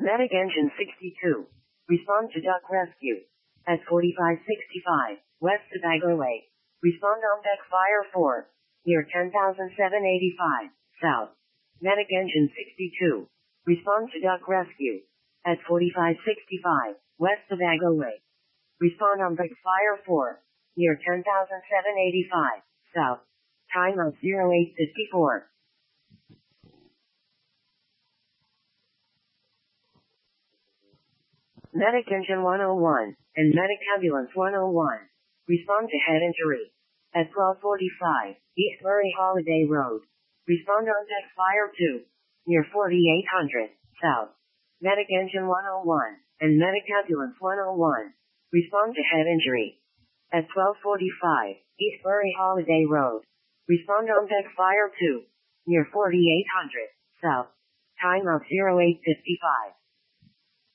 Medic engine 62. Respond to duck rescue. At 4565, west Sebago Way. Respond on deck fire 4. Near 10,785, south. Medic engine 62. Respond to duck rescue. At 4565, west Sebago Way. Respond on deck fire 4. Near 10,785, south. Time of 0854. Medic engine 101 and medic ambulance 101. Respond to head injury. At 1245, East Murray Holiday Road. Respond on deck fire 2. Near 4800, south. Medic engine 101 and medic ambulance 101. Respond to head injury. At 1245, East Murray Holiday Road. Respond on deck fire 2. Near 4800, south. Time of 0855.